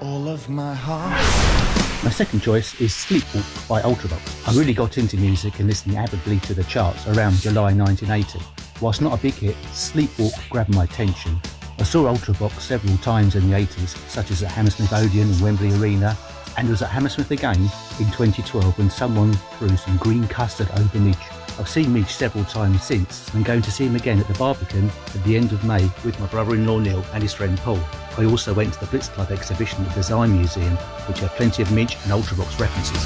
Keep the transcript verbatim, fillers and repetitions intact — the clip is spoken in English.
all of my heart. My second choice is Sleepwalk by Ultravox. I really got into music and listening avidly to the charts around July nineteen eighty. Whilst not a big hit, Sleepwalk grabbed my attention. I saw Ultravox several times in the eighties, such as at Hammersmith Odeon and Wembley Arena, and was at Hammersmith again in twenty twelve when someone threw some green custard over Midge. I've seen Midge several times since, and going to see him again at the Barbican at the end of May with my brother-in-law Neil and his friend Paul. I also went to the Blitz Club exhibition at the Design Museum, which had plenty of Midge and Ultravox references.